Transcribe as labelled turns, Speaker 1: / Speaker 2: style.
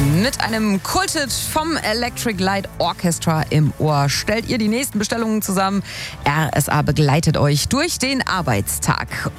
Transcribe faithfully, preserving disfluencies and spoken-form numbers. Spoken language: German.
Speaker 1: Mit einem Kultet vom Electric Light Orchestra im Ohr stellt ihr die nächsten Bestellungen zusammen. R S A begleitet euch durch den Arbeitstag.